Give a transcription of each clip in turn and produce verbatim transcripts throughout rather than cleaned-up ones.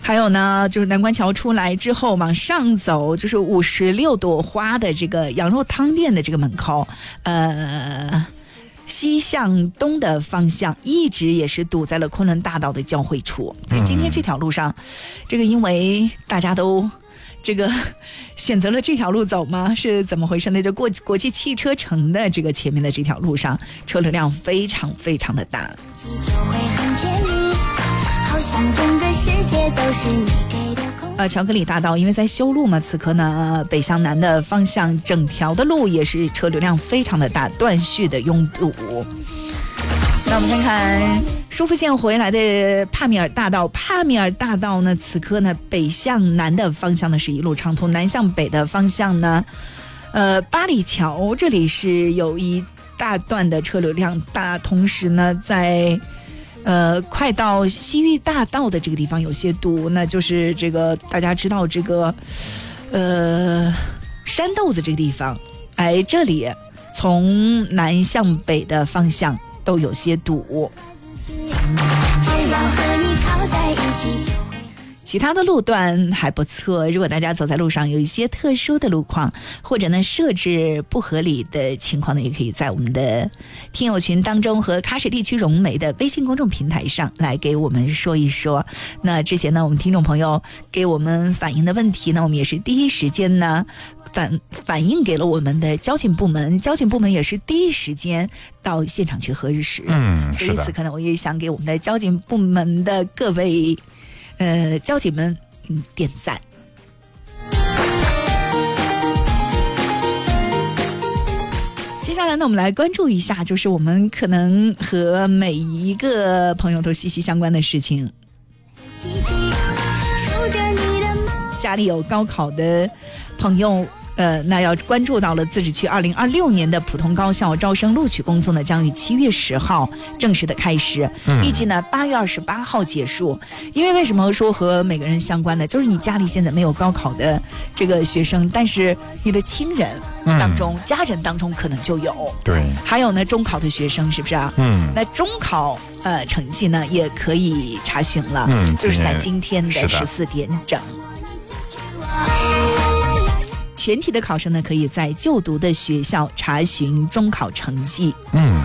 还有呢，就是南关桥出来之后往上走，就是五十六朵花的这个羊肉汤店的这个门口，呃。西向东的方向一直也是堵在了昆仑大道的交汇处。嗯、今天这条路上，这个因为大家都这个选择了这条路走吗？是怎么回事呢？就过国际汽车城的这个前面的这条路上，车流量非常非常的大。就会很甜蜜，好像整个世界都是你给的。呃，乔克里大道因为在修路嘛，此刻呢北向南的方向整条的路也是车流量非常的大，断续的拥堵。那我们看看舒福县回来的帕米尔大道，帕米尔大道呢此刻呢北向南的方向呢是一路畅通，南向北的方向呢呃八里桥这里是有一大段的车流量大，同时呢在呃，快到西域大道的这个地方有些堵，那就是这个大家知道这个，呃，山豆子这个地方，哎，这里从南向北的方向都有些堵。只要和你靠在一起就会。其他的路段还不错，如果大家走在路上有一些特殊的路况，或者呢设置不合理的情况呢，也可以在我们的听友群当中和喀什地区融媒的微信公众平台上来给我们说一说。那之前呢我们听众朋友给我们反映的问题呢，我们也是第一时间呢反反映给了我们的交警部门，交警部门也是第一时间到现场去核实。 嗯， 所以此刻呢我也想给我们的交警部门的各位呃，交警们，嗯，点赞。接下来呢，我们来关注一下，就是我们可能和每一个朋友都息息相关的事情。家里有高考的朋友。呃，那要关注到了自治区二零二六年的普通高校招生录取工作呢，将于七月十号正式的开始，预计呢八月二十八号结束。因为为什么说和每个人相关呢？就是你家里现在没有高考的这个学生，但是你的亲人当中、嗯、家人当中可能就有。 对， 还有呢中考的学生是不是啊？ 嗯， 那中考呃成绩呢也可以查询了， 嗯， 就是在今天的十四点整。全体的考生呢，可以在就读的学校查询中考成绩。 嗯。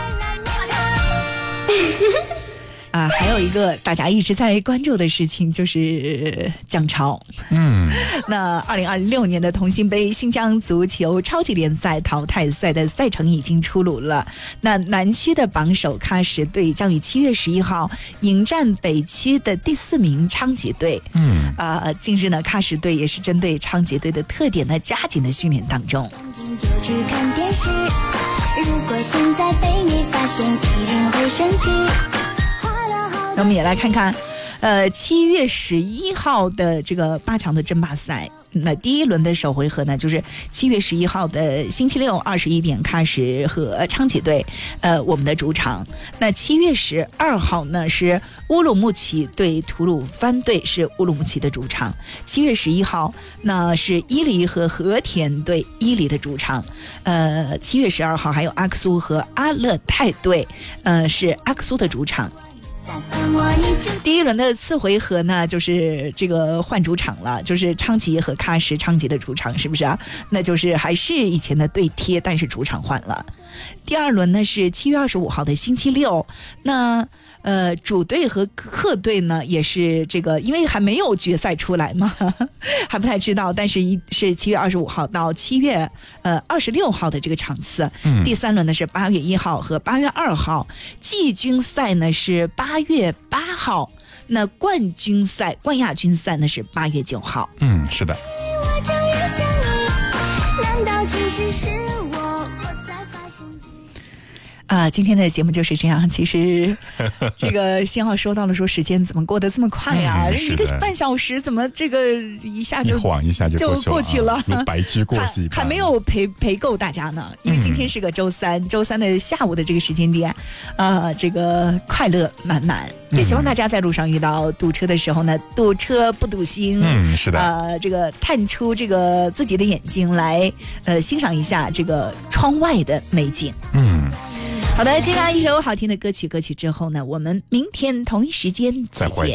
啊，还有一个大家一直在关注的事情就是降潮。 嗯， 那二零二六年的同心杯新疆足球超级联赛淘汰赛的赛程已经出炉了。那南区的榜首喀什队将于七月十一号迎战北区的第四名昌吉队。 嗯， 啊、呃，近日呢，喀什队也是针对昌吉队的特点呢，加紧的训练当中。就去看电视，如果现在被你发现，一定会生气。那我们也来看看，呃，七月十一号的这个八强的争霸赛，那第一轮的首回合呢，就是七月十一号的星期六二十一点，喀什和昌吉队，呃，我们的主场。那七月十二号呢是乌鲁木齐对吐鲁番队，是乌鲁木齐的主场。七月十一号那是伊犁和和田队，伊犁的主场。呃，七月十二号还有阿克苏和阿勒泰队，呃，是阿克苏的主场。第一轮的次回合呢，就是这个换主场了，就是昌吉和喀什，昌吉的主场是不是啊？那就是还是以前的对贴，但是主场换了。第二轮呢是七月二十五号的星期六，那呃主队和客队呢也是这个，因为还没有决赛出来嘛，呵呵还不太知道，但是一是七月二十五号到七月呃二十六号的这个场次。 嗯， 第三轮呢是八月一号和八月二号，季军赛呢是八月八号，那冠军赛冠亚军赛呢是八月九号。 嗯，是的。 我就越想你，难道其实是我我在发现啊，今天的节目就是这样。其实这个信号说到了，说时间怎么过得这么快啊？嗯、一个半小时怎么这个一下就一晃一下就过去了， 就过去了， 如白驹过隙还，还没有陪陪够大家呢。因为今天是个周三，嗯、周三的下午的这个时间点，呃，这个快乐满满。也希望大家在路上遇到堵车的时候呢，堵车不堵心。 嗯，是的。 呃，这个探出这个自己的眼睛来，呃，欣赏一下这个窗外的美景。 嗯。 好的，接下来一首好听的歌曲，歌曲之后呢，我们明天同一时间再见。